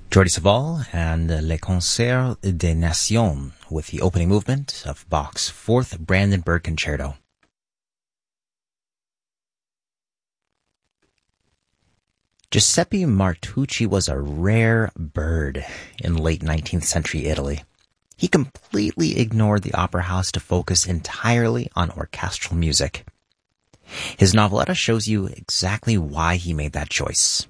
Jordi Savall and Le Concert des Nations with the opening movement of Bach's Fourth Brandenburg Concerto. Giuseppe Martucci was a rare bird in late 19th century Italy. He completely ignored the opera house to focus entirely on orchestral music. His noveletta shows you exactly why he made that choice.